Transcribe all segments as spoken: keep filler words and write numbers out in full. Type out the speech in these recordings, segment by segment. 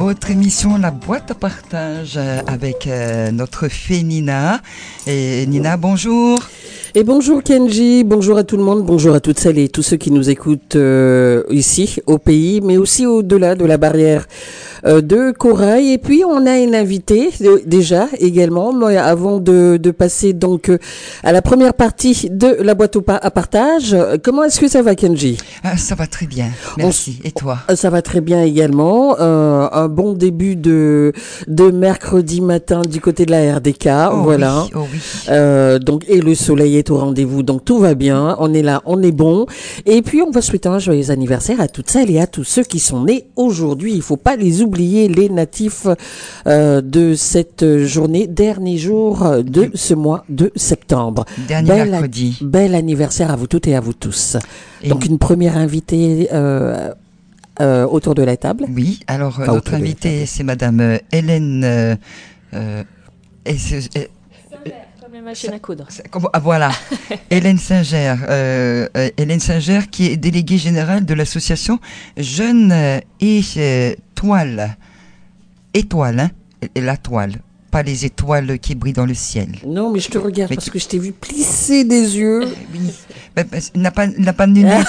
votre émission La Boîte à Partage avec euh, notre fée Nina. Et Nina, bonjour. Et bonjour Kenji, bonjour à tout le monde, bonjour à toutes celles et tous ceux qui nous écoutent euh, ici au pays, mais aussi au-delà de la barrière euh, de Corail. Et puis on a une invitée euh, déjà également, mais avant de, de passer donc euh, à la première partie de la boîte à partage. Comment est-ce que ça va Kenji? Ah, ça va très bien, merci. On, et toi? Ça va très bien également. Euh, un bon début de de mercredi matin du côté de la R D K, oh voilà. Oui, oh oui. Euh, donc et le soleil est au rendez-vous, donc tout va bien, on est là, on est bon. Et puis on va souhaiter un joyeux anniversaire à toutes celles et à tous ceux qui sont nés aujourd'hui. Il faut pas les oublier, les natifs euh, de cette journée, dernier jour de ce mois de septembre. Dernier bel mercredi. A- bel anniversaire à vous toutes et à vous tous. Et donc une première invitée euh, euh, autour de la table. Oui, alors enfin, notre invitée c'est Madame euh, Hélène. Euh, euh, et c'est, et, Comme les machines à coudre. Ah, voilà, Hélène Singer, euh, euh, Hélène Singer qui est déléguée générale de l'association Jeunes et euh, Toile. Étoile, hein, et la toile, pas les étoiles qui brillent dans le ciel. Non, mais je te regarde mais parce que je t'ai vu plisser des yeux. Euh, oui, bah, bah, il n'a pas, il n'a pas de lunettes.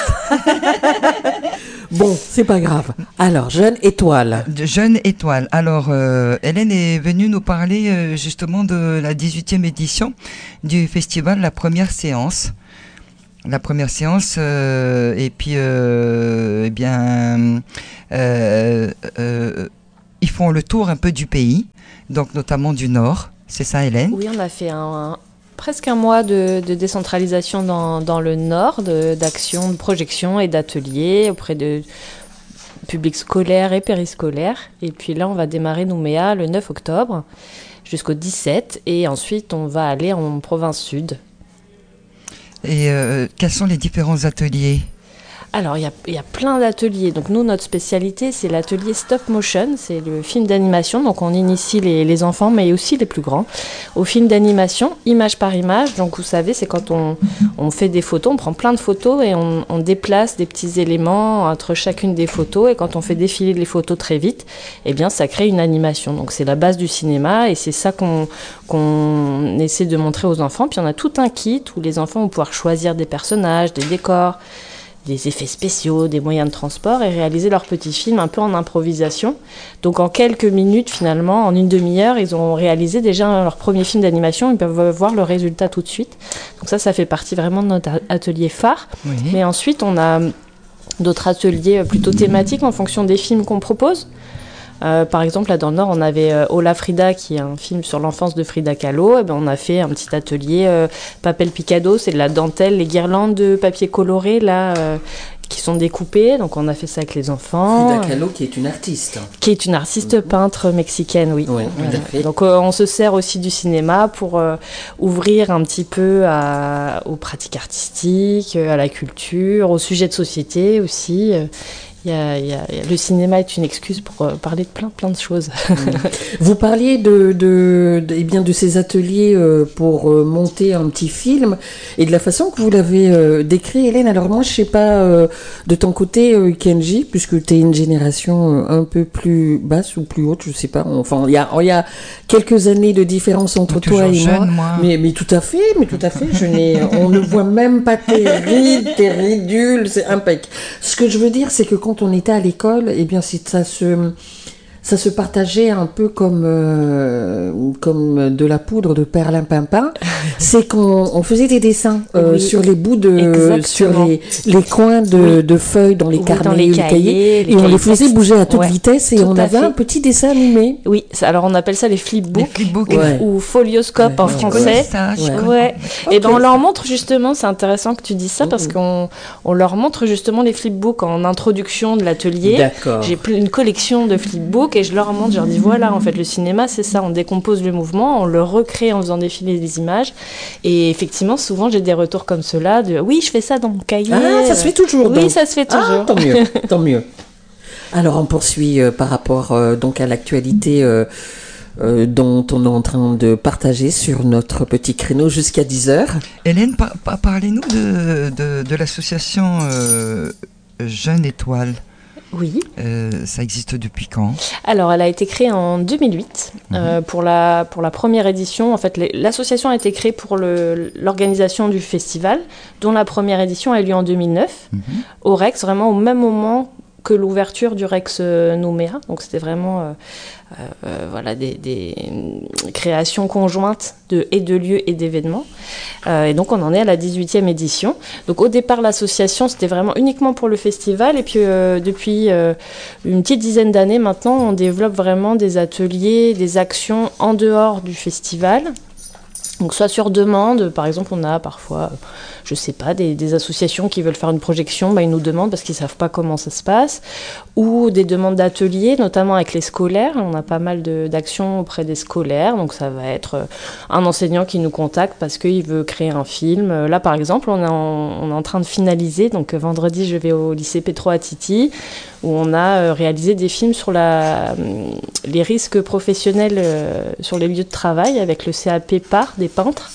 Bon, c'est pas grave. Alors, Jeune Étoile. De Jeune Étoile. Alors, euh, Hélène est venue nous parler euh, justement de la dix-huitième édition du festival, la première séance. La première séance, euh, et puis, euh, eh bien, euh, euh, ils font le tour un peu du pays, donc notamment du Nord. C'est ça, Hélène? Oui, on a fait un, un, presque un mois de, de décentralisation dans, dans le Nord, de, d'actions, de projections et d'ateliers auprès de publics scolaires et périscolaires. Et puis là, on va démarrer Nouméa le neuf octobre jusqu'au dix-sept. Et ensuite, on va aller en province sud. Et euh, quels sont les différents ateliers ? Alors, il y a, y a plein d'ateliers. Donc, nous, notre spécialité, c'est l'atelier stop motion. C'est le film d'animation. Donc, on initie les, les enfants, mais aussi les plus grands, au film d'animation, image par image. Donc, vous savez, c'est quand on, on fait des photos, on prend plein de photos et on, on déplace des petits éléments entre chacune des photos. Et quand on fait défiler les photos très vite, eh bien, ça crée une animation. Donc, c'est la base du cinéma et c'est ça qu'on, qu'on essaie de montrer aux enfants. Puis, on a tout un kit où les enfants vont pouvoir choisir des personnages, des décors, des effets spéciaux, des moyens de transport et réaliser leur petit film un peu en improvisation. Donc en quelques minutes finalement, en une demi-heure, ils ont réalisé déjà leur premier film d'animation, ils peuvent voir le résultat tout de suite. Donc ça, ça fait partie vraiment de notre atelier phare. Oui. Mais ensuite, on a d'autres ateliers plutôt thématiques en fonction des films qu'on propose. Euh, par exemple, là dans le Nord, on avait euh, Hola Frida, qui est un film sur l'enfance de Frida Kahlo. Et ben, on a fait un petit atelier euh, Papel Picado, c'est de la dentelle, les guirlandes de papier coloré là, euh, qui sont découpées. Donc on a fait ça avec les enfants. Frida Kahlo, qui est une artiste. Qui est une artiste mmh. peintre mexicaine, oui. Oui, voilà. tout à fait. Donc euh, on se sert aussi du cinéma pour euh, ouvrir un petit peu à, aux pratiques artistiques, à la culture, aux sujets de société aussi. Il y a, il y a, le cinéma est une excuse pour euh, parler de plein, plein de choses. Vous parliez de, de, de, eh bien, de ces ateliers euh, pour euh, monter un petit film et de la façon que vous l'avez euh, décrit, Hélène. Alors moi, je sais pas euh, de ton côté, euh, Kenji, puisque tu es une génération euh, un peu plus basse ou plus haute, je sais pas. Enfin, il y a, il y a quelques années de différence entre toi et jeune, moi. moi. Mais, mais tout à fait, mais tout à fait. Je n'ai, on ne voit même pas tes rides, tes ridules, c'est impec. Ce que je veux dire, c'est que quand on était à l'école, eh bien, c'est, ça se, ça se partageait un peu comme, euh, comme de la poudre de perlimpinpin. C'est qu'on on faisait des dessins euh, oui. sur les bouts de, Exactement. sur les, les coins de, oui. de feuilles dans les oui, carnets, dans les cahiers, cahiers, les et cahiers on les faisait texte. bouger à toute ouais, vitesse et on avait fait. un petit dessin animé. Oui, alors on appelle ça les flipbooks, les flipbooks ouais. ou folioscope ouais, en ouais, français. Ça, ouais. Ouais. Okay. Et ben on leur montre justement, c'est intéressant que tu dises ça mmh. parce qu'on on leur montre justement les flipbooks en introduction de l'atelier. D'accord. J'ai une collection de flipbooks et je leur montre, je leur dis voilà, en fait le cinéma c'est ça, on décompose le mouvement, on le recrée en faisant défiler des images et effectivement souvent j'ai des retours comme ceux-là de oui je fais ça dans mon cahier. Ah ça se fait toujours. Oui donc. ça se fait toujours. Ah, tant mieux, tant mieux. Alors on poursuit euh, par rapport euh, donc à l'actualité euh, euh, dont on est en train de partager sur notre petit créneau jusqu'à dix heures. Hélène, par- par- parlez-nous de, de, de l'association euh, Jeune Étoile. Oui. Euh, ça existe depuis quand? Alors, elle a été créée en deux mille huit mmh. euh, pour, la, pour la première édition. En fait, les, l'association a été créée pour le, l'organisation du festival, dont la première édition a eu lieu en deux mille neuf, mmh. au Rex, vraiment au même moment que l'ouverture du Rex Nouméa. Donc, c'était vraiment euh, euh, voilà, des, des créations conjointes de, et de lieux et d'événements. Euh, et donc, on en est à la dix-huitième édition. Donc, au départ, l'association, c'était vraiment uniquement pour le festival. Et puis, euh, depuis euh, une petite dizaine d'années maintenant, on développe vraiment des ateliers, des actions en dehors du festival. Donc, soit sur demande, par exemple, on a parfois, je sais pas, des, des associations qui veulent faire une projection, bah, ils nous demandent parce qu'ils savent pas comment ça se passe, ou des demandes d'ateliers, notamment avec les scolaires. On a pas mal de, d'actions auprès des scolaires, donc ça va être un enseignant qui nous contacte parce qu'il veut créer un film. Là, par exemple, on est en, on est en train de finaliser, donc vendredi, je vais au lycée Petro Attiti, où on a réalisé des films sur la, les risques professionnels euh, sur les lieux de travail avec le C A P P A R des peintres.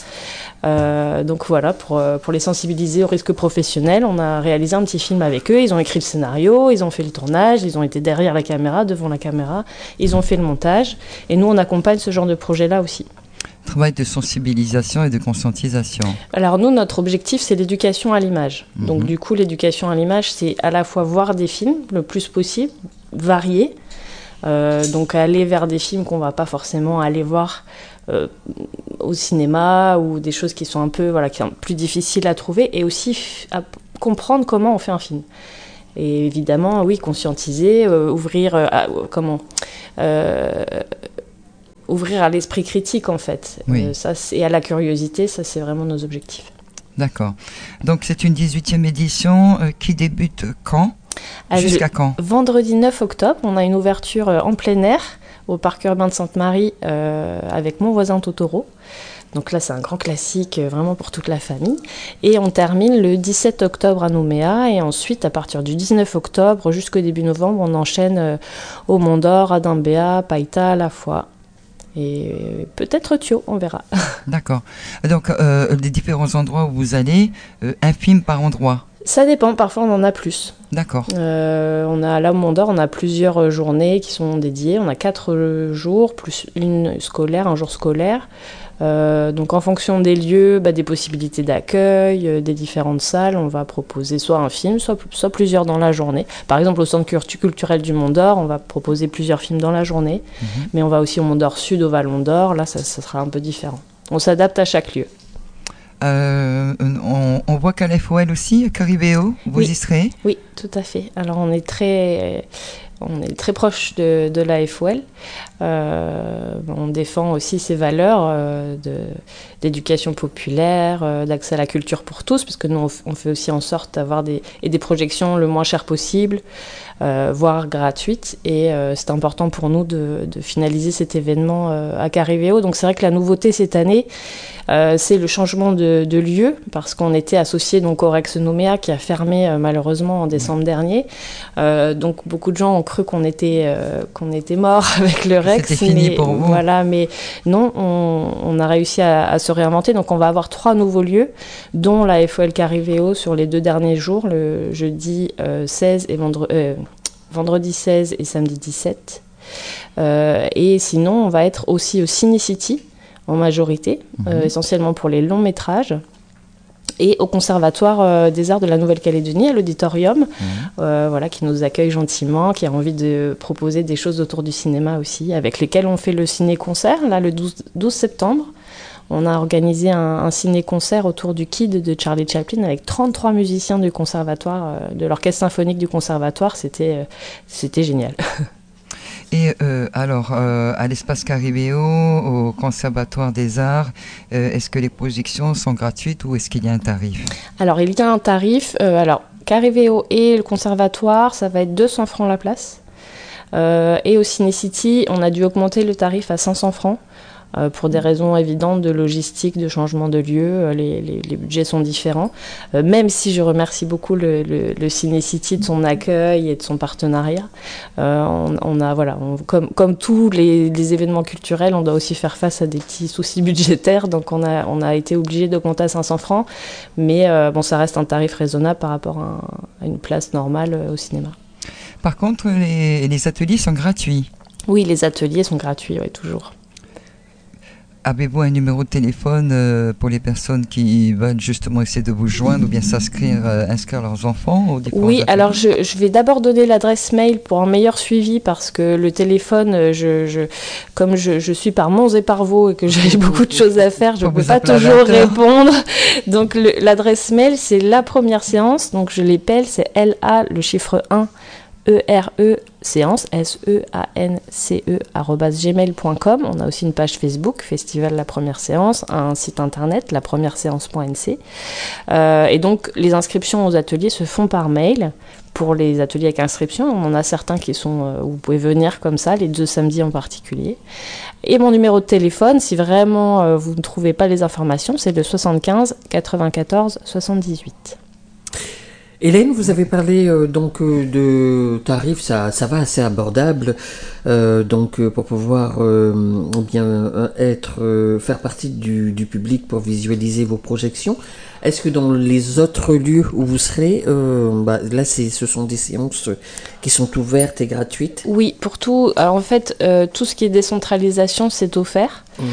Euh, donc voilà, pour, pour les sensibiliser aux risques professionnels, on a réalisé un petit film avec eux. Ils ont écrit le scénario, ils ont fait le tournage, ils ont été derrière la caméra, devant la caméra, ils ont fait le montage. Et nous, on accompagne ce genre de projet-là aussi. Travail de sensibilisation et de conscientisation. Alors nous, notre objectif, c'est l'éducation à l'image. Mmh. Donc du coup, l'éducation à l'image, c'est à la fois voir des films le plus possible, variés. Euh, donc aller vers des films qu'on ne va pas forcément aller voir euh, au cinéma ou des choses qui sont un peu voilà, qui sont plus difficiles à trouver, et aussi f- à comprendre comment on fait un film. Et évidemment, oui, conscientiser, euh, ouvrir, euh, à, comment euh, ouvrir à l'esprit critique, en fait. Oui. Euh, ça, c'est, et à la curiosité, ça, c'est vraiment nos objectifs. D'accord. Donc, c'est une dix-huitième édition euh, qui débute quand ? Ah, Jusqu'à je, quand ? Vendredi neuf octobre, on a une ouverture euh, en plein air au parc urbain de Sainte-Marie euh, avec Mon voisin Totoro. Donc là, c'est un grand classique euh, vraiment pour toute la famille. Et on termine le dix-sept octobre à Nouméa. Et ensuite, à partir du dix-neuf octobre jusqu'au début novembre, on enchaîne euh, au Mont d'Or, à Dambéa, Païta, La Foi. Et peut-être Thio, on verra. D'accord. Donc, euh, les différents endroits où vous allez, euh, un film par endroit ? Ça dépend, parfois on en a plus. D'accord. Euh, on a, là au Mont d'Or, on a plusieurs journées qui sont dédiées. On a quatre jours, plus une scolaire, un jour scolaire. Euh, donc en fonction des lieux, bah, des possibilités d'accueil, euh, des différentes salles, on va proposer soit un film, soit, soit plusieurs dans la journée. Par exemple, au Centre culturel du Mont d'Or, on va proposer plusieurs films dans la journée. Mmh. Mais on va aussi au Mont d'Or Sud, au Vallon d'Or. Là, ça, ça sera un peu différent. On s'adapte à chaque lieu. Euh, on, on voit qu'à l'A F O L aussi, Carivéo, vous oui. y serez ? Oui, tout à fait. Alors on est très, on est très proche de, de l'A F O L. Euh, on défend aussi ces valeurs euh, de, d'éducation populaire, euh, d'accès à la culture pour tous, parce que nous on fait aussi en sorte d'avoir des, et des projections le moins chères possible, euh, voire gratuites. Et euh, c'est important pour nous de, de finaliser cet événement euh, à Carivéo. Donc c'est vrai que la nouveauté cette année, Euh, c'est le changement de, de lieu, parce qu'on était associé donc au Rex Nouméa qui a fermé euh, malheureusement en décembre dernier. Euh, donc beaucoup de gens ont cru qu'on était, euh, qu'on était mort avec le Rex. C'était fini mais, pour vous. Voilà, mais non, on, on a réussi à, à se réinventer. Donc on va avoir trois nouveaux lieux, dont la F O L Carivéo sur les deux derniers jours, le jeudi euh, seize et vendre, euh, vendredi seize et samedi dix-sept. Euh, et sinon, on va être aussi au Ciné-City, en majorité, mmh. euh, essentiellement pour les longs métrages, et au Conservatoire euh, des Arts de la Nouvelle-Calédonie, à l'Auditorium, mmh. euh, voilà, qui nous accueille gentiment, qui a envie de proposer des choses autour du cinéma aussi, avec lesquels on fait le ciné-concert, là, le douze septembre. On a organisé un, un ciné-concert autour du Kid de Charlie Chaplin avec trente-trois musiciens du conservatoire, euh, de l'orchestre symphonique du conservatoire. C'était, euh, c'était génial. Et euh, alors, euh, à l'Espace Carivéo, au Conservatoire des Arts, euh, est-ce que les projections sont gratuites ou est-ce qu'il y a un tarif ? Alors, il y a un tarif. Euh, alors, Carivéo et le Conservatoire, ça va être deux cents francs la place. Euh, et au Ciné-City, on a dû augmenter le tarif à cinq cents francs. Euh, pour des raisons évidentes de logistique, de changement de lieu, euh, les, les, les budgets sont différents. Euh, même si je remercie beaucoup le, le, le Ciné-City de son accueil et de son partenariat, euh, on, on a, voilà, on, comme, comme tous les, les événements culturels, on doit aussi faire face à des petits soucis budgétaires, donc on a, on a été obligé d'augmenter à cinq cents francs, mais euh, bon, ça reste un tarif raisonnable par rapport à, un, à une place normale euh, au cinéma. par contre, les, les ateliers sont gratuits. Oui, les ateliers sont gratuits, oui, toujours. Avez-vous un numéro de téléphone euh, pour les personnes qui veulent justement essayer de vous joindre ou bien s'inscrire, euh, inscrire leurs enfants aux différents Oui, ateliers? alors je, je vais d'abord donner l'adresse mail pour un meilleur suivi parce que le téléphone, je, je, comme je, je suis par Mons et par Vaux et que j'ai beaucoup de choses à faire, je ne peux pas toujours répondre. Donc le, l'adresse mail, c'est la première séance. Donc je l'appelle, c'est L A, le chiffre un, E R E séance, S E A N C E, arobase gmail point com. On a aussi une page Facebook, Festival La Première Séance, un site internet, la première séance point n c. Euh, et donc, les inscriptions aux ateliers se font par mail. Pour les ateliers avec inscription, on en a certains qui sont, euh, où vous pouvez venir comme ça, les deux samedis en particulier. Et mon numéro de téléphone, si vraiment euh, vous ne trouvez pas les informations, c'est le soixante-quinze quatre-vingt-quatorze soixante-dix-huit. Hélène, vous avez parlé euh, donc euh, de tarifs, ça, ça va assez abordable, euh, donc euh, pour pouvoir euh, bien euh, être, euh, faire partie du, du public pour visualiser vos projections. Est-ce que dans les autres lieux où vous serez, euh, bah, là c'est, ce sont des séances qui sont ouvertes et gratuites? Oui, pour tout. Alors en fait, euh, tout ce qui est décentralisation, c'est offert. Mmh.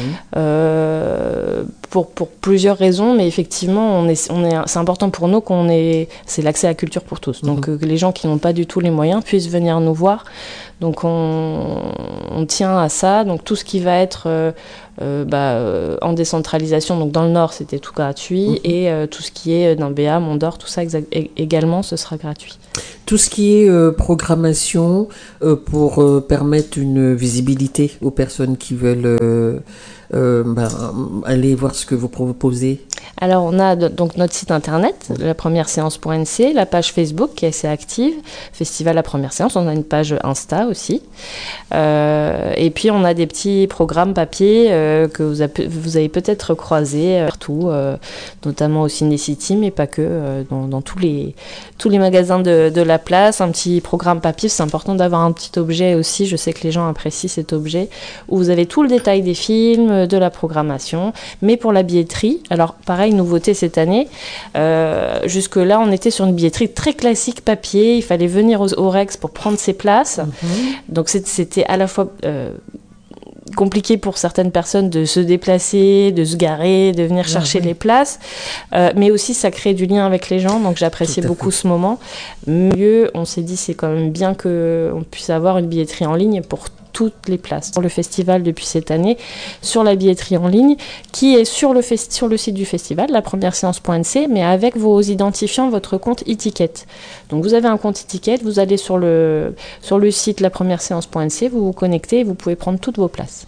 Euh, pour, pour plusieurs raisons, mais effectivement, on est, on est, c'est important pour nous qu'on ait, c'est l'accès à la culture pour tous. Donc mmh. euh, que les gens qui n'ont pas du tout les moyens puissent venir nous voir. Donc on, on tient à ça. Donc tout ce qui va être euh, euh, bah, euh, en décentralisation, donc dans le Nord, c'était tout gratuit, mmh. et euh, tout ce qui est dans Béa, Mont-d'Or, tout ça exa- également, ce sera gratuit. Tout ce qui est euh, programmation euh, pour euh, permettre une visibilité aux personnes qui veulent euh, euh, bah, aller voir ce que vous proposez. Alors on a donc notre site internet, la première séance point n c, la page Facebook qui est assez active, Festival La Première Séance, on a une page Insta aussi, euh, et puis on a des petits programmes papier euh, que vous, a, vous avez peut-être croisés partout, euh, notamment au Ciné-City, mais pas que, euh, dans, dans tous les, tous les magasins de, de la place, un petit programme papier. C'est important d'avoir un petit objet aussi, je sais que les gens apprécient cet objet, où vous avez tout le détail des films, de la programmation, mais pour la billetterie, alors pareil, nouveauté cette année, euh, jusque-là on était sur une billetterie très classique papier, il fallait venir au, au Rex pour prendre ses places, mmh. donc c'était à la fois euh, compliqué pour certaines personnes de se déplacer, de se garer, de venir chercher mmh. les places, euh, mais aussi ça crée du lien avec les gens, donc j'appréciais beaucoup ce moment. Mieux, on s'est dit c'est quand même bien qu'on puisse avoir une billetterie en ligne pour toutes les places pour le festival depuis cette année, sur la billetterie en ligne qui est sur le, festi- sur le site du festival, la première séance point n c, mais avec vos identifiants, votre compte e-ticket. Donc vous avez un compte e-ticket, vous allez sur le, sur le site la première séance point n c, vous vous connectez et vous pouvez prendre toutes vos places.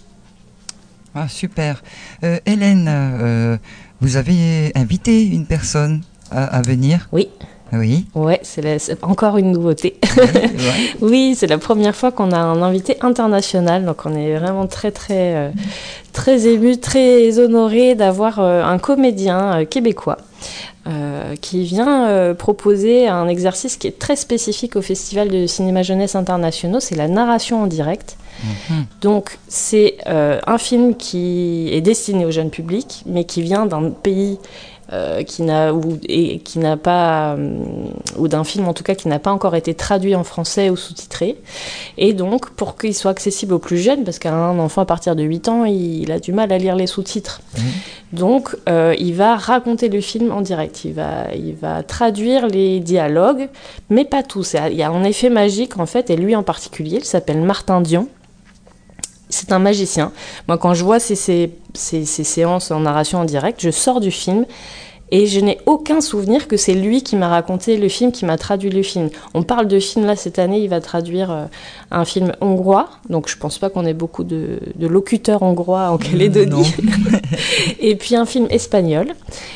Ah super. Euh, Hélène, euh, vous avez invité une personne à, à venir? Oui. Oui. Ouais, c'est, la, c'est encore une nouveauté. Oui, ouais. Oui, c'est la première fois qu'on a un invité international, donc on est vraiment très très euh, très ému, très honoré d'avoir euh, un comédien euh, québécois euh, qui vient euh, proposer un exercice qui est très spécifique au Festival de cinéma jeunesse internationaux, c'est la narration en direct. Mmh. Donc c'est euh, un film qui est destiné au jeune public, mais qui vient d'un pays Euh, qui n'a ou et qui n'a pas euh, ou d'un film en tout cas qui n'a pas encore été traduit en français ou sous-titré, et donc pour qu'il soit accessible aux plus jeunes, parce qu'un enfant à partir de huit ans il, il a du mal à lire les sous-titres, mmh. donc euh, il va raconter le film en direct, il va, il va traduire les dialogues, mais pas tous. Il y a un effet magique en fait, et lui en particulier, il s'appelle Martin Dion. C'est un magicien. Moi, quand je vois ces, ces, ces, ces séances en narration en direct, je sors du film et je n'ai aucun souvenir que c'est lui qui m'a raconté le film, qui m'a traduit le film. On parle de film, là, cette année, il va traduire euh, un film hongrois, donc je ne pense pas qu'on ait beaucoup de, de locuteurs hongrois en Calédonie. Et puis un film espagnol.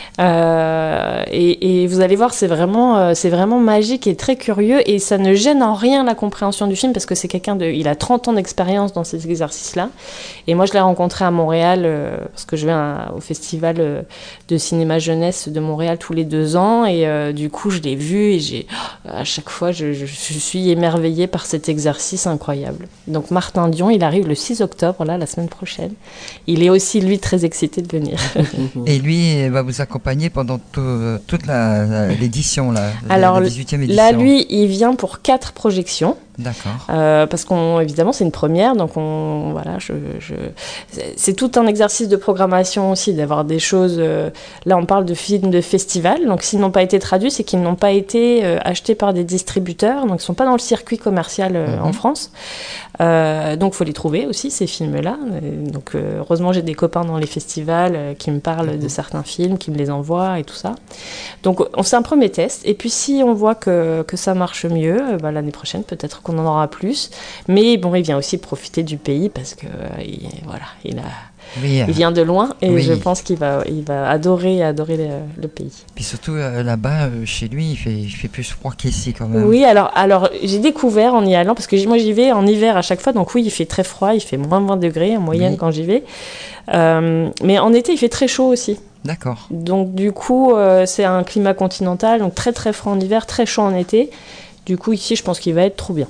Euh, et, et vous allez voir, c'est vraiment, euh, c'est vraiment magique et très curieux, et ça ne gêne en rien la compréhension du film, parce que c'est quelqu'un de, il a trente ans d'expérience dans ces exercices-là, et moi je l'ai rencontré à Montréal, euh, parce que je vais à, au festival euh, de cinéma jeunesse de Montréal tous les deux ans, et euh, du coup je l'ai vu, et j'ai, à chaque fois je, je, je suis émerveillée par cet exercice incroyable. Donc Martin Dion, il arrive le six octobre, là, la semaine prochaine, il est aussi lui très excité de venir. Et lui va vous accompagner accompagné pendant tout, toute la, la, l'édition, là, Alors, la dix-huitième édition. Là, lui, il vient pour quatre projections. D'accord. Euh, parce qu'on, évidemment, c'est une première, donc on, voilà, je, je, c'est tout un exercice de programmation aussi, d'avoir des choses. Euh, là, on parle de films de festival, donc s'ils n'ont pas été traduits, c'est qu'ils n'ont pas été euh, achetés par des distributeurs, donc ils sont pas dans le circuit commercial euh, mmh. en France. Euh, donc, faut les trouver aussi ces films-là. Euh, donc, euh, heureusement, j'ai des copains dans les festivals euh, qui me parlent mmh. de certains films, qui me les envoient et tout ça. Donc, on c'est un premier test. Et puis, si on voit que que ça marche mieux, euh, bah, l'année prochaine, peut-être qu'on en aura plus. Mais bon, il vient aussi profiter du pays parce que euh, il, voilà, il a, oui, euh, il vient de loin et oui. je pense qu'il va, il va adorer, adorer le, le pays. Puis surtout euh, là-bas, euh, chez lui, il fait, il fait plus froid qu'ici quand même. Oui, alors, alors j'ai découvert en y allant parce que moi j'y vais en hiver à chaque fois, donc oui, il fait très froid, il fait moins vingt degrés en moyenne oui. quand j'y vais. Euh, mais en été, il fait très chaud aussi. D'accord. Donc du coup, euh, c'est un climat continental, donc très très froid en hiver, très chaud en été. Du coup, ici, je pense qu'il va être trop bien.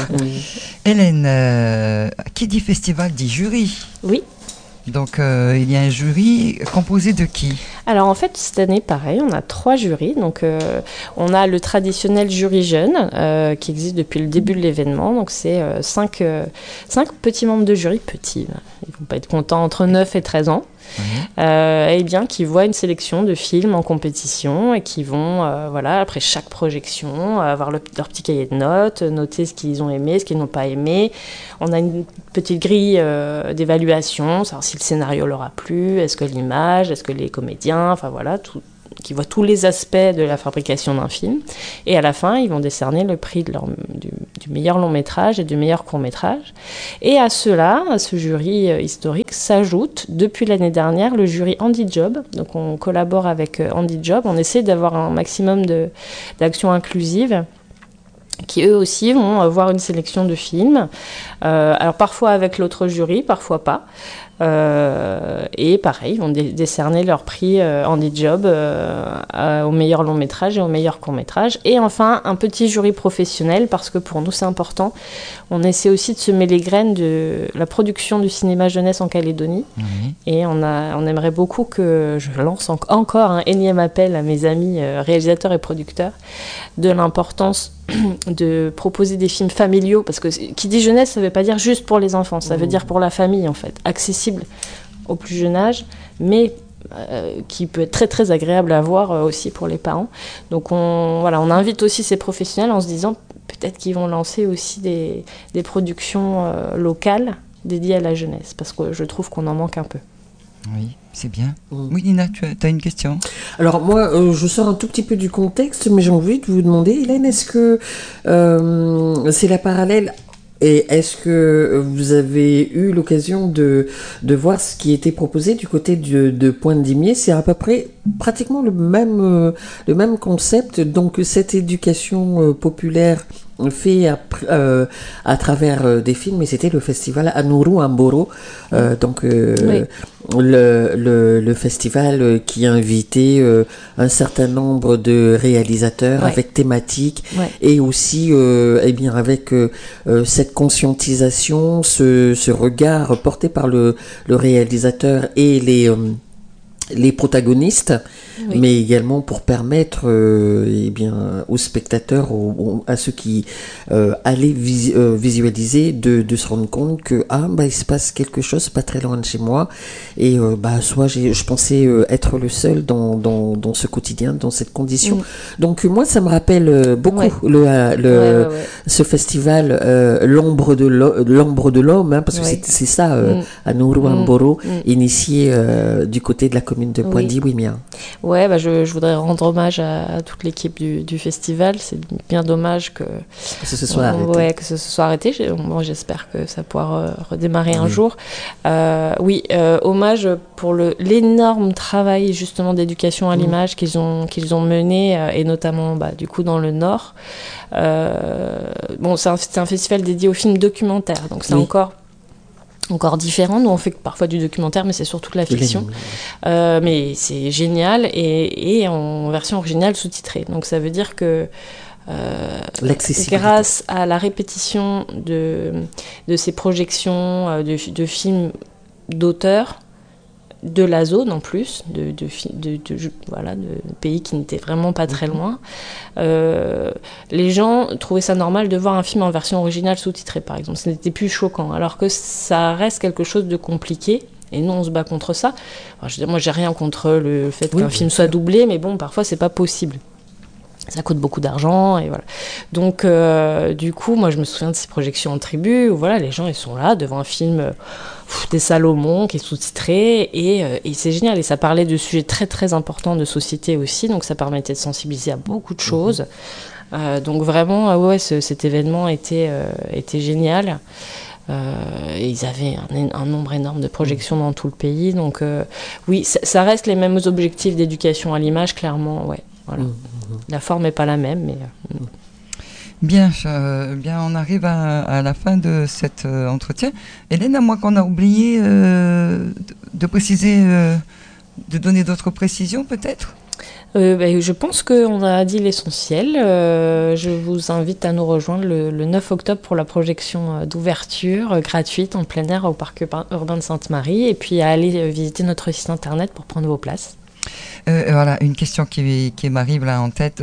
Hélène, euh, qui dit festival dit jury. Oui. Donc, euh, il y a un jury composé de qui ? Alors, en fait, cette année, pareil, on a trois jurys. Donc, euh, on a le traditionnel jury jeune, euh, qui existe depuis le début de l'événement. Donc, c'est euh, cinq, euh, cinq petits membres de jury, petits. Ils ne vont pas être contents, entre neuf et treize ans. Mmh. Euh, et bien qui voient une sélection de films en compétition et qui vont, euh, voilà, après chaque projection, avoir le, leur petit cahier de notes, noter ce qu'ils ont aimé, ce qu'ils n'ont pas aimé. On a une petite grille euh, d'évaluation, savoir si le scénario leur a plu, est-ce que l'image, est-ce que les comédiens, enfin voilà, tout, qui voient tous les aspects de la fabrication d'un film. Et à la fin, ils vont décerner le prix de leur, du, du meilleur long métrage et du meilleur court métrage. Et à cela, à ce jury euh, historique, s'ajoute depuis l'année dernière le jury Handy Job. Donc on collabore avec euh, Handy Job. On essaie d'avoir un maximum de, d'actions inclusives qui eux aussi vont avoir une sélection de films. Euh, alors parfois avec l'autre jury, parfois pas. Euh, et pareil, ils vont dé- décerner leur prix euh, Handy Job euh, à, au meilleur long métrage et au meilleur court métrage. Et enfin, un petit jury professionnel, parce que pour nous c'est important. On essaie aussi de semer les graines de la production du cinéma jeunesse en Calédonie. Mmh. Et on, a, on aimerait beaucoup que je lance en- encore un énième appel à mes amis euh, réalisateurs et producteurs de l'importance de proposer des films familiaux, parce que qui dit jeunesse, ça ne veut pas dire juste pour les enfants, ça veut dire pour la famille en fait, accessible au plus jeune âge, mais euh, qui peut être très très agréable à voir euh, aussi pour les parents. Donc on, voilà, on invite aussi ces professionnels en se disant peut-être qu'ils vont lancer aussi des, des productions euh, locales dédiées à la jeunesse, parce que je trouve qu'on en manque un peu. Oui, c'est bien. Mmh. Oui, Nina, tu as, tu as une question ? Alors moi, euh, je sors un tout petit peu du contexte, mais j'ai envie de vous demander, Hélène, est-ce que euh, c'est la parallèle ? Et est-ce que vous avez eu l'occasion de, de voir ce qui était proposé du côté de, de Pointe-Dimier ? C'est à peu près pratiquement le même, euh, le même concept. Donc cette éducation euh, populaire fait à, euh, à travers euh, des films, et c'était le festival Anuru Amboro, euh, donc euh, oui. le, le, le festival qui a invité euh, un certain nombre de réalisateurs ouais. avec thématiques ouais. et aussi euh, eh bien avec euh, cette conscientisation, ce, ce regard porté par le, le réalisateur et les euh, les protagonistes, oui. mais également pour permettre euh, eh bien, aux spectateurs, aux, à ceux qui euh, allaient vis, euh, visualiser, de, de se rendre compte que ah, bah, il se passe quelque chose pas très loin de chez moi, et euh, bah, soit j'ai, je pensais euh, être le seul dans, dans, dans ce quotidien, dans cette condition. Mm. Donc moi, ça me rappelle euh, beaucoup ouais. le, le, ouais, ouais, ouais. ce festival euh, l'ombre de l'ombre de l'homme, hein, parce que ouais. c'est, c'est ça, euh, mm. Anuru Amboro, mm. initié euh, du côté de la commune de Pointe-Dimier. Oui. Ouais, bah je, je voudrais rendre hommage à, à toute l'équipe du, du festival. C'est bien dommage que, que ce soit arrêté. Ouais, que ce soit arrêté. J'ai, bon, j'espère que ça pourra redémarrer oui. un jour. Euh, oui, euh, hommage pour le, l'énorme travail justement d'éducation à l'image mmh. qu'ils ont, qu'ils ont mené, euh, et notamment bah, du coup dans le Nord. Euh, bon, c'est un, c'est un festival dédié aux films documentaires, donc c'est oui. encore encore différent. Nous, on fait parfois du documentaire, mais c'est surtout de la fiction. Euh, mais c'est génial, et, et en version originale sous-titrée. Donc ça veut dire que euh, grâce à la répétition de, de ces projections euh, de, de films d'auteurs, de la zone en plus, de, de, de, de, de, voilà, de pays qui n'étaient vraiment pas très loin. Euh, les gens trouvaient ça normal de voir un film en version originale sous-titrée, par exemple. Ce n'était plus choquant, alors que ça reste quelque chose de compliqué. Et nous, on se bat contre ça. Alors, je veux dire, moi, j'ai rien contre le fait oui, qu'un film soit doublé, mais bon, parfois, c'est pas possible. Ça coûte beaucoup d'argent, et voilà. Donc, euh, du coup, moi, je me souviens de ces projections en tribu, où voilà, les gens, ils sont là, devant un film euh, pff, des Salomon, qui est sous-titré, et, euh, et c'est génial. Et ça parlait de sujets très, très importants de société aussi, donc ça permettait de sensibiliser à beaucoup de choses. Mmh. Euh, donc, vraiment, euh, ouais, ce, cet événement était, euh, était génial. Euh, et ils avaient un, un nombre énorme de projections dans tout le pays. Donc, euh, oui, ça, ça reste les mêmes objectifs d'éducation à l'image, clairement, ouais. Voilà. Mmh, mmh. La forme n'est pas la même, mais... Euh, mmh. Bien, euh, bien, on arrive à, à la fin de cet euh, entretien. Hélène, à moins qu'on a oublié euh, de, de préciser, euh, de donner d'autres précisions peut-être ? Euh, bah, je pense qu'on a dit l'essentiel. Euh, je vous invite à nous rejoindre le, le neuf octobre pour la projection d'ouverture euh, gratuite en plein air au parc urbain de Sainte-Marie, et puis à aller euh, visiter notre site internet pour prendre vos places. Euh, voilà, une question qui, qui m'arrive là en tête,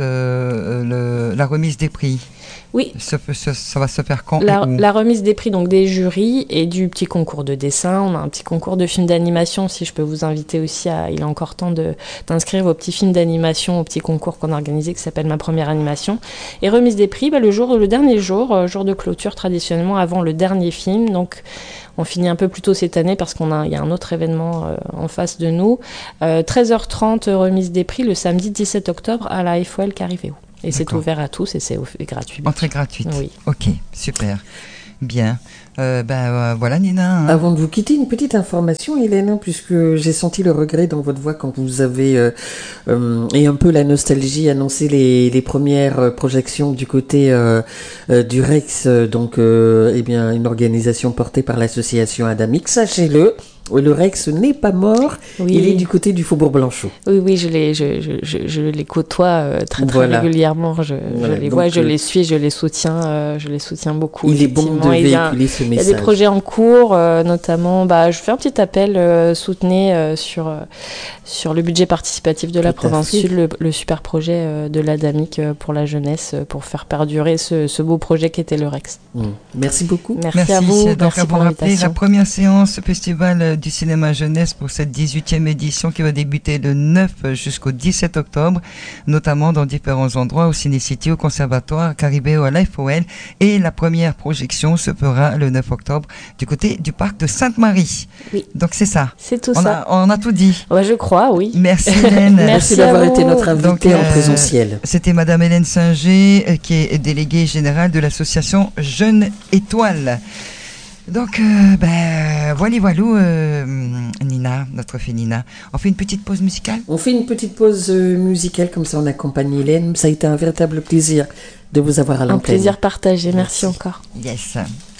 euh, le, la remise des prix. Oui. Ça, ça, ça va se faire quand la, la remise des prix donc des jurys et du petit concours de dessin. On a un petit concours de films d'animation, si je peux vous inviter aussi à... Il est encore temps de, d'inscrire vos petits films d'animation au petit concours qu'on a organisé qui s'appelle Ma Première Animation. Et remise des prix, bah, le, jour, le dernier jour, euh, jour de clôture traditionnellement avant le dernier film. Donc on finit un peu plus tôt cette année parce qu'il y a un autre événement euh, en face de nous. Euh, treize heures trente, remise des prix le samedi dix-sept octobre à la F O L Cariveo. Et D'accord. C'est ouvert à tous et c'est gratuit. Entrée gratuite. Oui. Ok, super. Bien. Euh, ben euh, voilà Nina. Hein. Avant de vous quitter, une petite information, Hélène, puisque j'ai senti le regret dans votre voix quand vous avez euh, euh, et un peu la nostalgie annoncé les, les premières projections du côté euh, euh, du Rex, donc euh, eh bien une organisation portée par l'association Adamix. Sachez-le. Le Rex n'est pas mort, oui. Il est du côté du Faubourg Blanchot. Oui, oui, je les, je, je, je, je les côtoie euh, très, très voilà. régulièrement. Je, voilà. je les Donc, vois, je euh, les suis, je les soutiens, euh, je les soutiens beaucoup. Il est bon de véhiculer ce message. Il y a des projets en cours, euh, notamment, bah, je fais un petit appel, euh, soutenez euh, sur, euh, sur le budget participatif de la Tout province sud, le, le super projet euh, de l'Adamic euh, pour la jeunesse, euh, pour faire perdurer ce, ce beau projet qu'était le Rex. Mmh. Merci beaucoup. Merci, Merci à vous. Donc, merci à pour vous l'invitation. Rappeler, la première séance festival du cinéma jeunesse pour cette dix-huitième édition qui va débuter le neuf jusqu'au dix-sept octobre, notamment dans différents endroits, au Ciné-City, au Conservatoire, Caribéo, à l'A F O L. Et la première projection se fera le neuf octobre du côté du parc de Sainte-Marie. Oui. Donc c'est ça. C'est tout on ça. A, on a tout dit. Ouais, je crois, oui. Merci Hélène. Merci, Merci d'avoir été notre invitée Donc, euh, en présentiel. C'était Madame Hélène Singer, euh, qui est déléguée générale de l'association Jeune Étoile. Donc, euh, ben, voilà, voilà, euh, Nina, notre fille Nina. On fait une petite pause musicale ? On fait une petite pause euh, musicale, comme ça on accompagne Hélène. Ça a été un véritable plaisir de vous avoir à l'antenne. Un plaisir partagé, merci, merci encore. Yes.